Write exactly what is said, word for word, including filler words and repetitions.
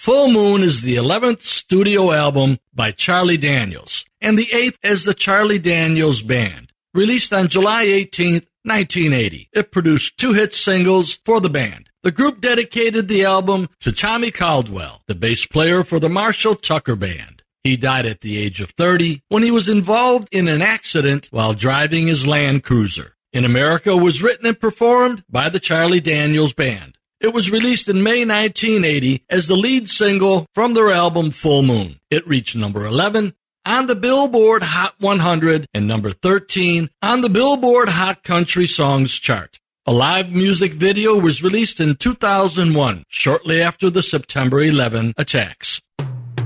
Full Moon is the eleventh studio album by Charlie Daniels, and the eighth as the Charlie Daniels Band. Released on July eighteenth, nineteen eighty, it produced two hit singles for the band. The group dedicated the album to Tommy Caldwell, the bass player for the Marshall Tucker Band. He died at the age of thirty when he was involved in an accident while driving his Land Cruiser. In America was written and performed by the Charlie Daniels Band. It was released in May nineteen eighty as the lead single from their album Full Moon. It reached number eleven on the Billboard Hot one hundred and number thirteen on the Billboard Hot Country Songs chart. A live music video was released in two thousand one, shortly after the September eleventh attacks.